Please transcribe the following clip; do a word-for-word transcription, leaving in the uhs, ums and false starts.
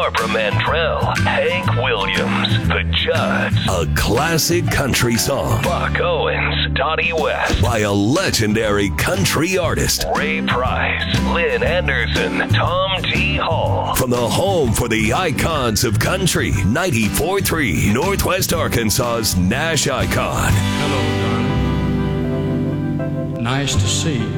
Barbara Mandrell, Hank Williams, The Judds, a classic country song, Buck Owens, Dottie West, by a legendary country artist, Ray Price, Lynn Anderson, Tom T. Hall, from the home for the icons of country, ninety-four point three, Northwest Arkansas's Nash Icon. Hello, darling. Nice to see you.